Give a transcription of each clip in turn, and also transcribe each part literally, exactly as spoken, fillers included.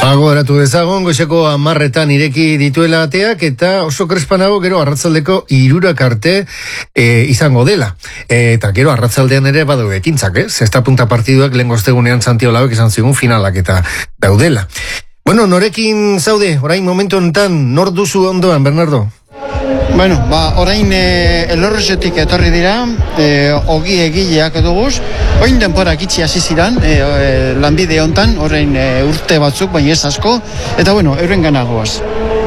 Hago eratu dezagon, goizeko amarretan ireki dituela ateak, eta oso krespanago gero arratzaldeko irurak arte e, izango dela. E, eta gero arratzaldean ere badu ekintzak, eh? Zesta punta partiduak lehen goztegunean Santiolabek izan zigun finalak eta daudela. Bueno, norekin zaude, orain momentu honetan, nor duzu ondoan, Bernardo? Bueno, ba, orain e, elorrezetik etorri dira, e, ogi egileak duguz, oin denporak itxi hasi ziran, e, e, lanbide hontan, orain e, urte batzuk, baina ez asko, eta bueno, euren ganagoaz.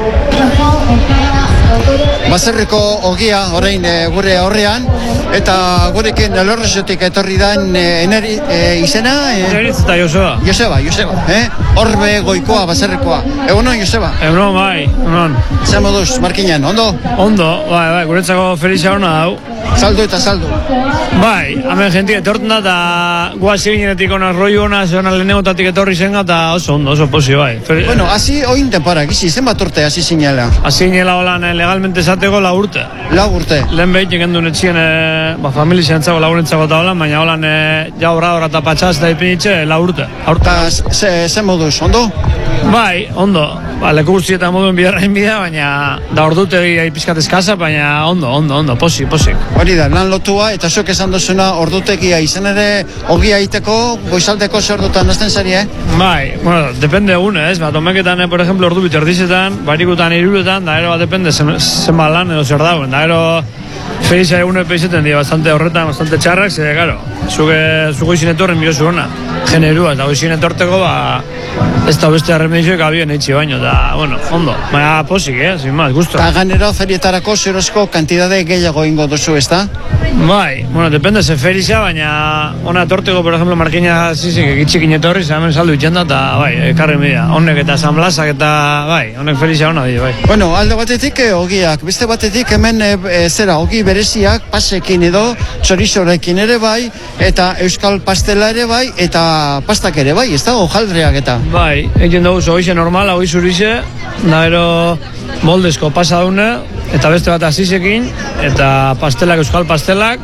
Baserriko ogia orain e, gure horrean, eta gurekin elorrezetik etorri dan e, eneri, e, izena? E, Eneritz eta Joseba. Joseba, Joseba, eh? Horbe goikoa, baserrikoa. Egunon, Joseba? Egunon, bai, egunon. Zer moduz, Markinan, ondo? Ondo, bai, bai, guretzako felizia hona dau. Saldo eta saldo. Bai, hemen jentik etorten da, eta guaz eginetik ona rollo ona, zehona lehenegotatik etorri zenga, eta oso ondo, oso posi, bai. Fel... Bueno, hasi oin temporak, izi, zenbat urte hasi zinela? Hasi zinela holan legalmente esateko lau urte. Lau urte. Lehen behit egin etxien, e, ba, familiziantzako lagurentzako eta holan, baina holan e, ja obradora eta patxaz da ipinitxe lau urte. Eta zen moduz, ondo? Bai, ondo. Ba, leku guztietan moduen bidarrain bidea, baina da ordutegi pizkat eskasa, baina ondo, ondo, ondo, posi, posi. Hori da, lan lotua, eta zuek esan duzuna ordutegia izan ere ogia egiteko, goizaldeko zer ordutan azten zari, eh? Bai, bueno, depende egune, ez? Bat, omeketan, eh, por ejemplo, ordu biterdizetan, barikutan, iruretan, da ero bat depende zenbat lan edo zer dauen, da ero felizia egune peizetan dira, bastante horretan, bastante txarrak, ze, garo, zuge, zugo izin etorren biozu hona, generua, eta izin etorteko, ba, ez da beste arremedizioek abien eitzi baino, eta, bueno, ondo, baina posik, eh, sin más, gusto. Eta ganera ferietarako zerozko kantidade gehiago ingo duzu, ez da? Bai, bueno, depende ze ferizia, baina ona etorteko, por ejemplo, Markina zizik egitxikin etorri, hemen saldu itxenda, eta, bai, ekarri media, honek eta San Blasak, eta, bai, honek ferizia hona dira, bai. Bueno, alde batetik eh, ogiak, beste batetik hemen e, e, zera, ogi bereziak, pasekin edo, txorizorekin ere bai, eta euskal pastela ere bai, eta pastak ere bai, ez da, hojaldreak eta. Bai, egin dugu zoize normal, hau izurize, da ero moldezko pasa daune, eta beste bat azizekin, eta pastelak, euskal pastelak,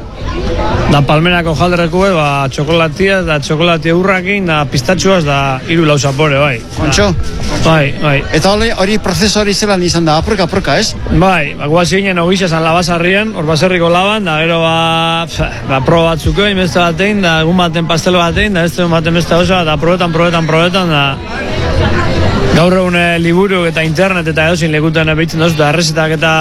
da palmerako jaldrekue, ba, txokolatia, da txokolatia urrakin, da pistatxuaz, da hiru lau zapore, bai. Kontxo? Bai, bai. Eta hori, hori prozesu hori zelan izan da, apurka, apurka, ez? Bai, ba, guaz eginen ogisa zan labazarrien, hor baserriko laban, da gero, ba, ba pro batzuko, inbeste batein, da egun baten pastel batein, da ez egun baten beste oso, da probetan, probetan, probetan, da... Gaur egun liburu eta internet eta edozin lekutan behitzen dauz, da errezetak eta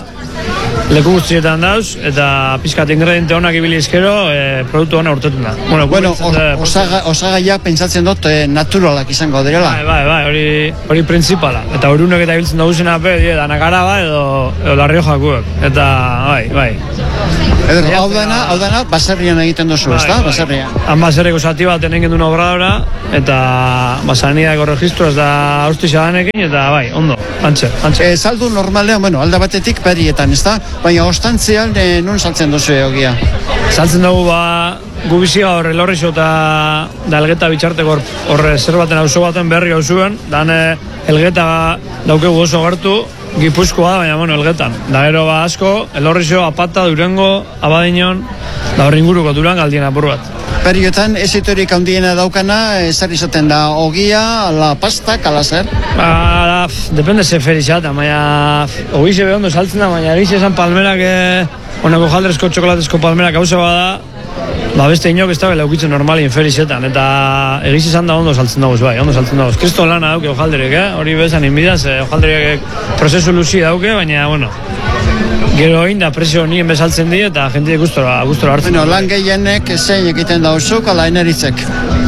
leku guztietan dauz, eta pizkat ingrediente honak ibili eskero, e, produktu hona urtetun da. Bueno, bueno osaga, osagaiak pentsatzen dut e, naturalak izango direla. Bai, bai, bai, hori, hori principala. Eta hori unek eta ibiltzen daguzena pe, da nakaraba edo, edo la riojakuek. Eta, bai, bai. Edo, hau dana, hau dana, baserrian egiten duzu, ez da? Bai, baserrian. Han baserriko zati bat egin duen obradora, eta basanidako registro ez da austizia danekin, eta bai, ondo, antxe, antxe. E, saldu normalean, bueno, alda batetik perietan, ez da? Baina ostantzean, e, nun saltzen duzu egogia? Saltzen dugu, ba, gu bizia horre lorrixo eta da elgeta bitxarteko horre zer baten auzo baten berri hauzuen, dan elgeta daukegu oso gertu, Gipuzkoa, baina, bueno, elgetan. Da gero, ba, asko, elorrixo, apata, durengo, abadinon, da horri inguruko duran galdien apur bat. Perioetan, ez itorik handiena daukana, zer izaten da, ogia, ala pastak, ala zer? Ba, depende ze ferizata, baina, ogize behondo saltzen da, baina egize esan palmerak, eh, honako jaldrezko txokolatezko palmerak hauze bada, ba, beste inok ez da bela ukitzen normalien ferizetan, eta egiz izan da ondo saltzen dagoz, bai, ondo saltzen dagoz. Kristo lana dauke ojalderek, eh? Hori bezan inbidaz, eh? Ojalderek prozesu luzi dauke, baina, bueno, gero egin da presio nien bezaltzen di, eta jentik gustora, gustora hartzen. Bueno, lan gehienek zein egiten dauzuk, ala eneritzek?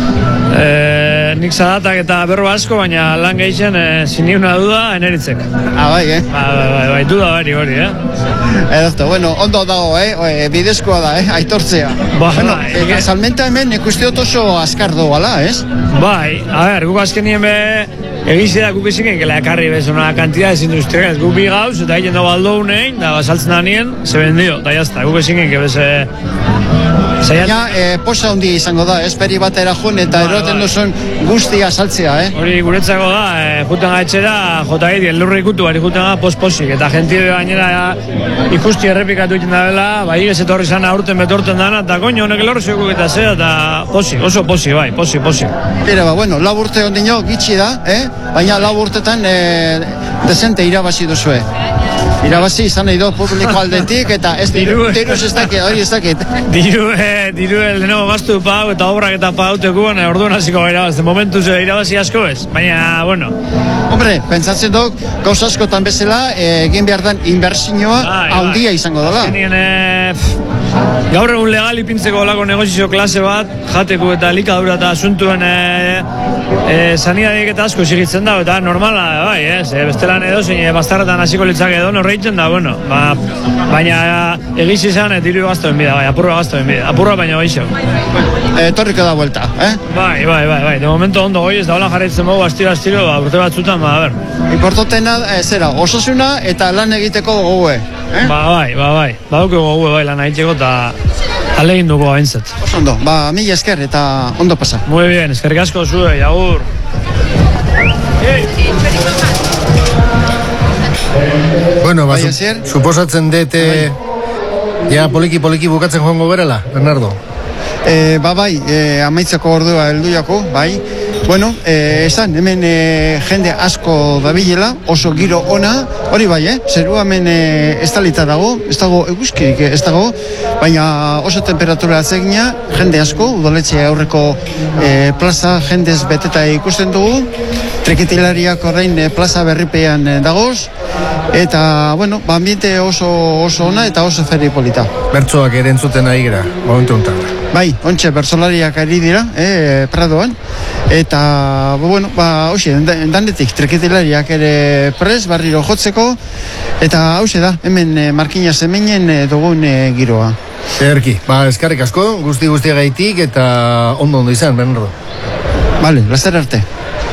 Eh, nik zadatak eta berro asko, baina lan gehien e, ziniuna duda eneritzek. Ah, bai, eh? Ba, bai, bai, bai, duda bari hori, eh? Edozto, bueno, ondo dago, eh? E, bidezkoa da, eh? Aitortzea. Ba, bueno, bai. E, salmenta hemen ikuste dut oso askar doala, ez? Bai, a ber, guk azkenien be egizia da guk eziken, kela ekarri bez, una kantidades industriales, guk bi gauz, eta egiten da baldo unein, da basaltzen da nien, se bendio, da jazta, guk eziken, que bez, Baina e, posa handi izango da, esperi batera jun eta eroten duzun guztia saltzea, eh? Hori guretzako da, e, juten gaitzera, jota egin, elurri ikutu, bari juten ga posposik, eta gentile gainera ikusti errepikatu egiten da dela, bai ez etorri zana aurten betorten dana, eta koño, honek elorri zuekuk eta zera, eta posi, oso posi, bai, posi, posi. Tira, ba, bueno, lau urte ondino gitxi da, eh? Baina lau urtetan e, desente irabazi duzue. Irabazi izan nahi do publiko aldetik, eta ez diru, diru ez dakit, hori ez dakit. Diru, eh, diru, lehenago gaztu pau, eta obrak eta pautekuan, eh, orduan hasiko irabazten, momentuz irabazi asko ez, baina, bueno. Hombre, pentsatzen duk, gauz askotan bezala, egin behar den inbertsioa handia izango dela. Zenien, eh, gaur egun legal ipintzeko olako negozio klase bat, jateko eta likadura eta asuntuen e, e, sanidadek eta asko exigitzen da, eta normala, bai, ez, e, bestelan edo, zein, e, bastarretan hasiko litzak edo, norreitzen da, bueno, ba, baina egiz izan, e, diru gaztoen bida, bai, apurra gaztoen bida, apurra baina baixo. E, torriko da vuelta, eh? Bai, bai, bai, bai, de momento ondo goi, ez da hola jarraitzen mogu, astiro, astiro, ba, urte batzutan, ba, a ber. Importantena, e, zera, osasuna eta lan egiteko gogue, eh? Ba, bai, ba, bai, baduko gogue, bai, lan egiteko, eta alegin dugu gaintzat. Oso ondo, ba, mila esker eta ondo pasa. Muy bien, eskerrik asko zue, agur. Bueno, ba, suposatzen dute ja poliki-poliki bukatzen joango berela, Bernardo? E, ba, bai, e, amaitzeko ordua helduako, bai. Bueno, eh, esan, hemen eh, jende asko dabilela, oso giro ona, hori bai, eh? Zerua hemen eh, ez talita dago, ez dago eguzkirik ez dago, baina oso temperatura atzegina, jende asko, udaletxe aurreko eh, plaza jendez beteta ikusten dugu, trekitilariak orain eh, plaza berripean eh, dagoz, eta, bueno, ba, ambiente oso, oso ona eta oso ferri polita. Bertsoak ere entzuten ari gara, momentu honetan. Bai, ontxe, bertsolariak ari dira, eh, Pradoan, eta, bueno, ba, hauxe, danetik, treketilariak ere prez, barriro jotzeko, eta hauxe da, hemen e, Markina Zemenen e, dugun e, giroa. Erki, ba, eskarrik asko, guzti guztia gaitik, eta ondo ondo izan, Bernardo. Bale, laster arte.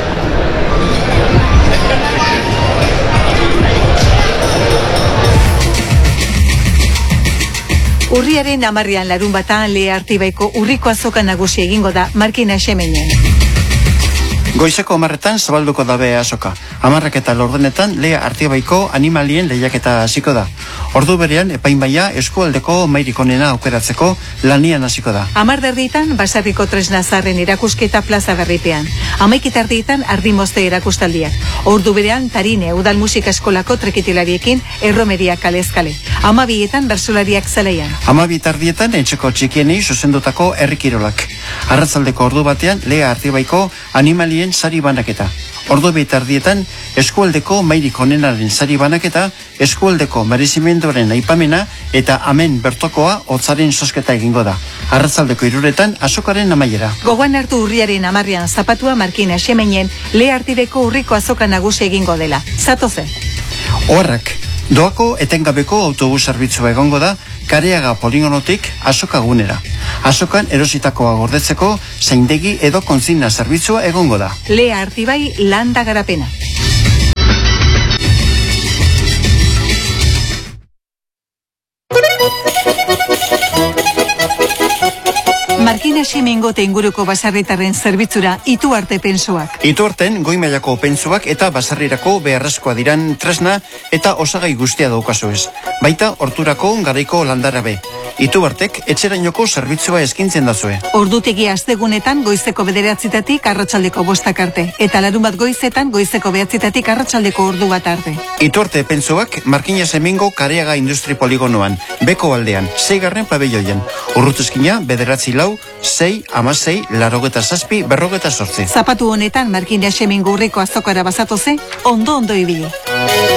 Urriaren amarrian larun batan Lea Artibaiko urriko azoka nagusi egingo da Markina Zemenen. Goizeko amarretan zabalduko dabe azoka. Amarrak eta lordenetan Lea Artibaiko animalien lehiaketa hasiko da. Ordu berean epainbaia eskualdeko mairik onena aukeratzeko lanian hasiko da. Amar derdietan basarriko tresna zarren erakusketa plaza berripean. Amaik erdietan ardimozte erakustaldiak. Ordu berean Tarine udal musika eskolako trekitilariekin erromeria kalezkale. Amabietan bersolariak zelaian. Amabi tardietan etxeko txikienei zuzendutako herrikirolak. Arratzaldeko ordu batean Lea Artibaiko animalien sari banaketa. Ordu bitardietan eskualdeko mairik onenaren sari banaketa, eskualdeko merezimenduaren aipamena eta amen bertokoa hotzaren sosketa egingo da. Arratzaldeko hiruretan azokaren amaiera. Gogoan hartu urriaren amarrian zapatua Markina Zemenen Lea Artibeko urriko azoka nagusi egingo dela. Zatoze. Oharrak, doako etengabeko autobus zerbitzua egongo da Kareaga poligonotik azoka gunera. Azokan erositakoa gordetzeko zaindegi edo konzina zerbitzua egongo da. Lea Artibai landa garapena. Markina Zemengo eta inguruko basarritarren zerbitzura Ituarte pentsuak. Ituarten goi mailako pentsuak eta basarrirako beharrezkoa diran tresna eta osagai guztia daukazu ez. Baita horturako garaiko landarabe. Ituartek etxerainoko zerbitzua eskintzen dazue. Ordutegi astegunetan goizeko bederatzitatik arratsaldeko bostak arte. Eta larun bat goizetan goizeko behatzitatik arratsaldeko ordu bat arte. Ituarte pentsuak Markina Zemengo Kareaga Industri Poligonoan, beko aldean, seigarren pabelloian. Urrutuzkina bederatzi lau, sei, amasei, larogeta zazpi, berrogeta sortzi. Zapatu honetan Markina Zemengo urriko azokara bazatoze, ondo ondo ibili.